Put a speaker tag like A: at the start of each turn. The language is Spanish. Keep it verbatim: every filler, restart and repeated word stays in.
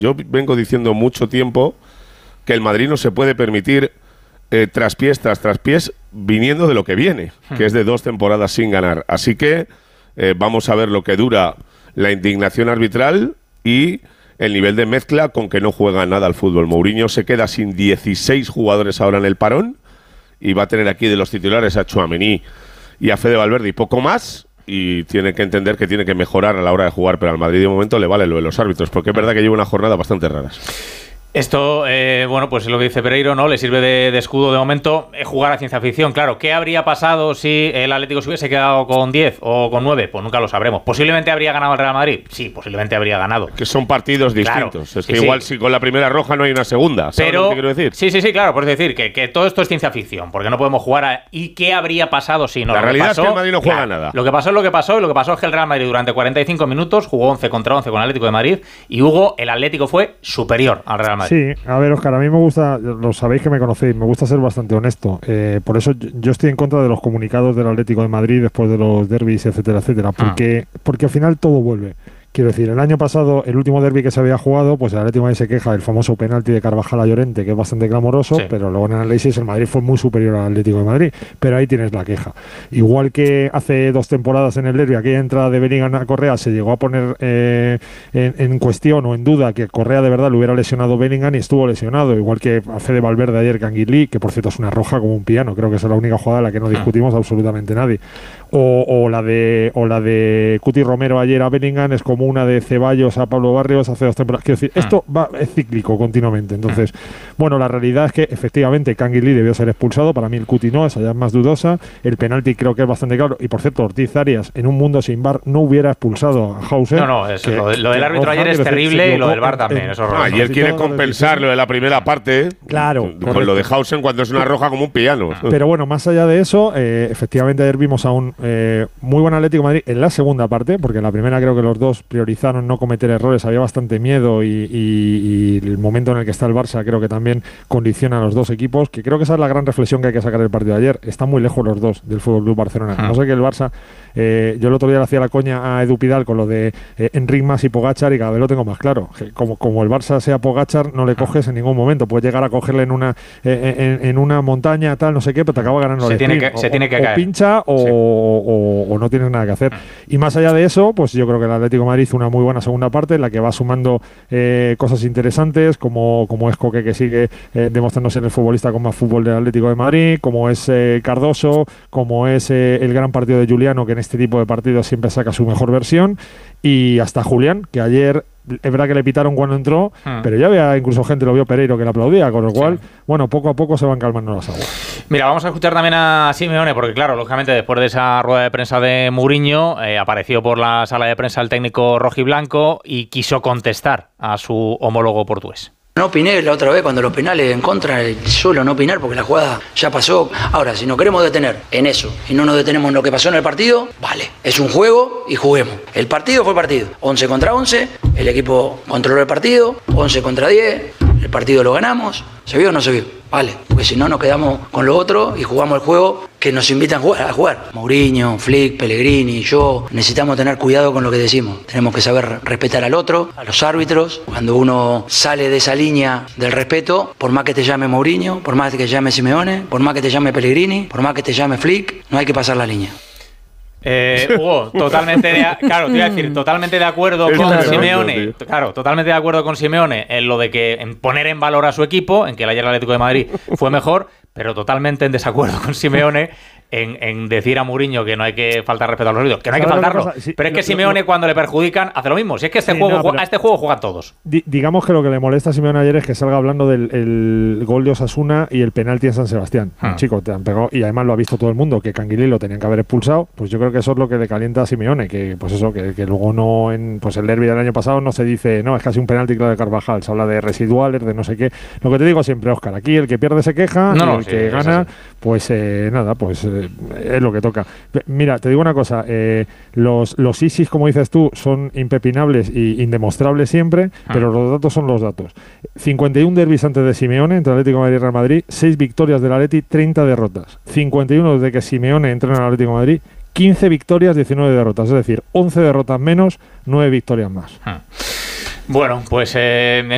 A: Yo vengo diciendo mucho tiempo que el Madrid no se puede permitir eh, traspiés tras traspiés viniendo de lo que viene, hmm. que es de dos temporadas sin ganar. Así que eh, vamos a ver lo que dura la indignación arbitral y el nivel de mezcla con que no juega nada al fútbol. Mourinho se queda sin dieciséis jugadores ahora en el parón y va a tener aquí de los titulares a Tchouaméni y a Fede Valverde y poco más, y tiene que entender que tiene que mejorar a la hora de jugar, pero al Madrid de momento le vale lo de los árbitros, porque es verdad que lleva una jornada bastante raras.
B: Esto, eh, bueno, pues es lo que dice Pereiro, ¿no? Le sirve de, de escudo de momento eh, jugar a ciencia ficción. Claro, ¿qué habría pasado si el Atlético se hubiese quedado con diez o con nueve? Pues nunca lo sabremos. ¿Posiblemente habría ganado el Real Madrid? Sí, posiblemente habría ganado.
A: Que son partidos distintos. Claro, es que sí, igual sí. Si con la primera roja no hay una segunda. ¿Sabes
B: Pero,
A: lo que quiero decir?
B: Sí, sí, sí, claro. Por decir que, que todo esto es ciencia ficción, porque no podemos jugar a... ¿Y qué habría pasado si no?
A: La
B: lo
A: realidad
B: pasó,
A: es que el Madrid no juega
B: claro,
A: nada.
B: Lo que pasó es lo que pasó, y lo que pasó es que el Real Madrid durante cuarenta y cinco minutos jugó once contra once con el Atlético de Madrid, y Hugo, el Atlético fue superior al Real Madrid.
C: Sí, a ver, Óscar, a mí me gusta, lo sabéis que me conocéis, me gusta ser bastante honesto. Eh, por eso yo estoy en contra de los comunicados del Atlético de Madrid después de los derbis, etcétera, etcétera, porque, ah. porque al final todo vuelve. Quiero decir, el año pasado, el último derbi que se había jugado, pues el Atlético de Madrid se queja del famoso penalti de Carvajal a Llorente, que es bastante clamoroso, sí. Pero luego en el análisis el Madrid fue muy superior al Atlético de Madrid. Pero ahí tienes la queja. Igual que hace dos temporadas en el derbi, aquella entrada de Bellingham a Correa se llegó a poner eh, en, en cuestión o en duda que Correa de verdad le hubiera lesionado Bellingham y estuvo lesionado. Igual que a Fede Valverde ayer, Canguilí, que por cierto es una roja como un piano, creo que esa es la única jugada en la que no discutimos absolutamente nadie. O, o la de o la de Cuti Romero ayer a Bellingham es como una de Ceballos a Pablo Barrios hace dos temporadas. Quiero decir, esto va, es cíclico continuamente. Entonces, bueno, la realidad es que efectivamente Canguilí debió ser expulsado. Para mí el Cuti no, esa ya es más dudosa. El penalti creo que es bastante claro. Y por cierto, Ortiz Arias, en un mundo sin V A R, no hubiera expulsado a Hauser.
B: No, no, es,
C: que,
B: lo, de, lo del árbitro ayer es terrible y lo del V A R también. Es horroroso.
A: Ayer
B: ¿no?
A: quiere compensar lo de la primera parte.
C: Claro.
A: Con
C: correcto.
A: Lo de Hauser cuando es una roja como un piano.
C: Pero bueno, más allá de eso, eh, efectivamente ayer vimos a un eh, muy buen Atlético de Madrid en la segunda parte, porque en la primera creo que los dos priorizaron no cometer errores, había bastante miedo y, y, y el momento en el que está el Barça creo que también condiciona a los dos equipos, que creo que esa es la gran reflexión que hay que sacar del partido de ayer. Están muy lejos los dos del F C Barcelona. No sé que el Barça, eh, yo el otro día le hacía la coña a Edu Pidal con lo de eh, Enric Mas y Pogačar y cada vez lo tengo más claro. Como, como el Barça sea Pogačar, no le coges en ningún momento. Puedes llegar a cogerle en una eh, en, en una montaña, tal, no sé qué, pero te acaba ganando
B: se
C: el
B: tiene
C: sprint.
B: que, se
C: o,
B: tiene que
C: o
B: caer.
C: pincha o, sí. o, o, o no tienes nada que hacer. Y más allá de eso, pues yo creo que el Atlético de Madrid hizo una muy buena segunda parte en la que va sumando eh, cosas interesantes, como, como es Coque, que sigue eh, demostrándose en el futbolista con más fútbol del Atlético de Madrid, como es eh, Cardoso, como es eh, el gran partido de Juliano, que en este tipo de partidos siempre saca su mejor versión, y hasta Julián, que ayer es verdad que le pitaron cuando entró, hmm. pero ya había incluso gente, lo vio Pereiro, que le aplaudía, con lo cual, sí. bueno, poco a poco se van calmando las aguas.
B: Mira, vamos a escuchar también a Simeone, porque claro, lógicamente después de esa rueda de prensa de Mourinho, eh, apareció por la sala de prensa el técnico rojiblanco y quiso contestar a su homólogo portugués.
D: No opiné la otra vez cuando los penales en contra, solo no opinar porque la jugada ya pasó. Ahora, si nos queremos detener en eso y no nos detenemos en lo que pasó en el partido, vale, es un juego y juguemos. El partido fue partido, once contra once, el equipo controló el partido, once contra diez, el partido lo ganamos, ¿se vio o no se vio? Vale, porque si no nos quedamos con lo otro y jugamos el juego que nos invitan a jugar. A jugar. Mourinho, Flick, Pellegrini, yo, necesitamos tener cuidado con lo que decimos. Tenemos que saber respetar al otro, a los árbitros. Cuando uno sale de esa línea del respeto, por más que te llame Mourinho, por más que te llame Simeone, por más que te llame Pellegrini, por más que te llame Flick, no hay que pasar la línea.
B: Eh, Hugo, totalmente de, claro, te iba a decir, totalmente de acuerdo con claro, Simeone, tío. claro, totalmente de acuerdo con Simeone en lo de que en poner en valor a su equipo, en que el ayer Atlético de Madrid fue mejor, pero totalmente en desacuerdo con Simeone en, en decir a Mourinho que no hay que faltar respeto a los árbitros, que no hay que faltarlo. Cosa, sí, pero es que lo, Simeone lo, cuando le perjudican hace lo mismo. Si es que este sí, juego no, a este juego juegan todos.
C: Di, digamos que lo que le molesta a Simeone ayer es que salga hablando del el gol de Osasuna y el penalti en San Sebastián. Hmm. Chico, te han pegado y además lo ha visto todo el mundo, que Canguilí lo tenían que haber expulsado. Pues yo creo que eso es lo que le calienta a Simeone, que pues eso, que, que luego no en pues el derbi del año pasado no se dice, no, es casi un penalti claro de Carvajal, se habla de residuales, de no sé qué. Lo que te digo siempre, Óscar, aquí el que pierde se queja no, y no, el sí, que gana, pues eh, nada, pues eh, es lo que toca. Mira, te digo una cosa, eh, los, los ISIS, como dices tú, son impepinables e indemostrables siempre, ah. pero los datos son los datos. cincuenta y uno derbis antes de Simeone, entre Atlético de Madrid y Real Madrid, seis victorias del Atleti, treinta derrotas. cincuenta y uno desde que Simeone entrena al Atlético de Madrid, quince victorias, diecinueve derrotas. Es decir, once derrotas menos, nueve victorias más.
B: Ah. Bueno, pues... Eh,